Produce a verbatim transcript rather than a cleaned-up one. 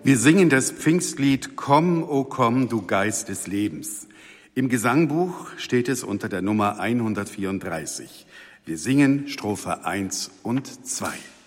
Wir singen das Pfingstlied Komm, o komm, du Geist des Lebens. Im Gesangbuch steht es unter der Nummer hundertvierunddreißig. Wir singen Strophe eins und zwei.